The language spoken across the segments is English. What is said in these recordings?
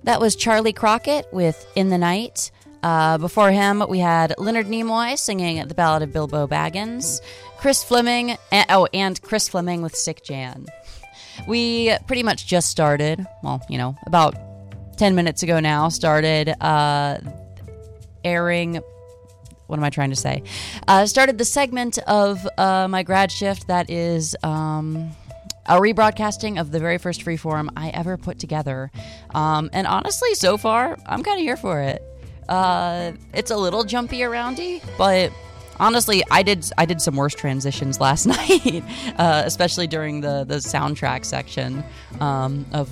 That was Charlie Crockett with In the Night. Before him, we had Leonard Nimoy singing The Ballad of Bilbo Baggins. Chris Fleming, and Chris Fleming with Sick Jan. We pretty much just started, about 10 minutes ago now, started airing... What am I trying to say? Started the segment of my grad shift that is... a rebroadcasting of the very first Freeform I ever put together. And honestly, so far, I'm kind of here for it. It's a little jumpy aroundy, but honestly, I did some worse transitions last night, especially during the soundtrack section of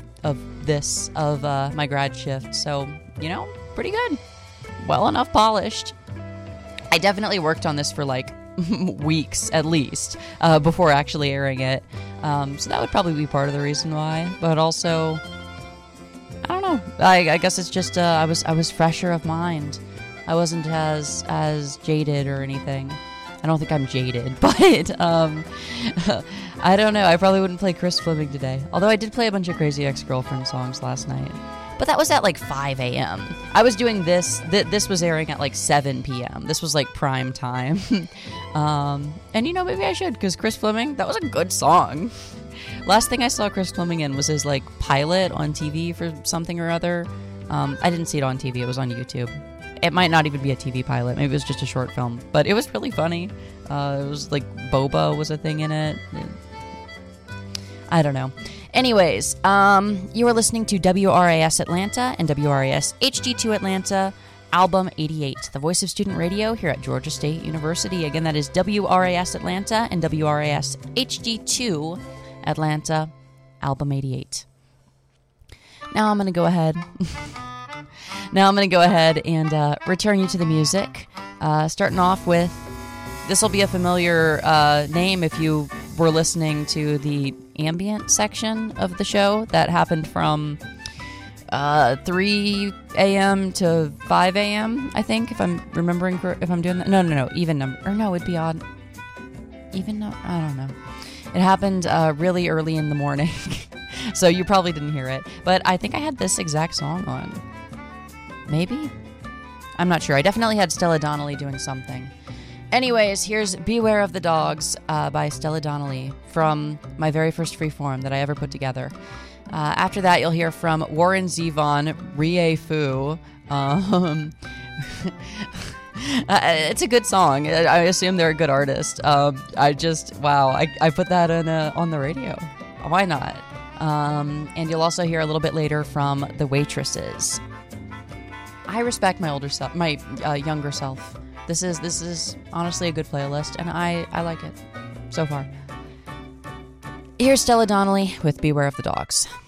my grad shift. So, pretty good. Well enough polished. I definitely worked on this for weeks at least before actually airing it. So that would probably be part of the reason why. But also, I don't know. I guess it's just I was fresher of mind. I wasn't as jaded or anything. I don't think I'm jaded, but I don't know. I probably wouldn't play Chris Fleming today. Although I did play a bunch of Crazy Ex-Girlfriend songs last night. But that was at 5 a.m. I was doing this. This was airing at 7 p.m. This was prime time. And maybe I should, because Chris Fleming, that was a good song. Last thing I saw Chris Fleming in was his pilot on TV for something or other. I didn't see it on TV. It was on YouTube. It might not even be a TV pilot. Maybe it was just a short film. But it was really funny. It was Boba was a thing in it. I don't know. Anyways, you are listening to WRAS Atlanta and WRAS HD2 Atlanta, Album 88, the voice of student radio here at Georgia State University. Again, that is WRAS Atlanta and WRAS HD2 Atlanta, Album 88. Now I'm going to go ahead. And return you to the music. Starting off with, this will be a familiar name if you were listening to the ambient section of the show that happened from 3 a.m. to 5 a.m., I think, if I'm remembering, if I'm doing that. No, even number. Or no, it'd be odd. Even no, I don't know. It happened really early in the morning, so you probably didn't hear it. But I think I had this exact song on. Maybe? I'm not sure. I definitely had Stella Donnelly doing something. Anyways, here's Beware of the Dogs by Stella Donnelly from my very first Freeform that I ever put together. After that, you'll hear from Warren Zevon, Rie Fu. It's a good song. I assume they're a good artist. I put that on the radio. Why not? And you'll also hear a little bit later from The Waitresses. I respect my older self, my younger self. This is honestly a good playlist, and I like it so far. Here's Stella Donnelly with Beware of the Dogs.